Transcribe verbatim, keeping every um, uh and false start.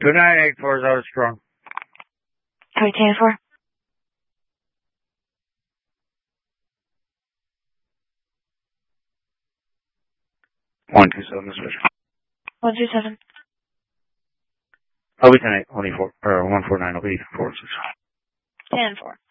two nine eight four is out of strong. Copy ten four. One two seven, switch. One two seven. I'll be ten eight, one four, or one four nine, I'll be four six. Ten four.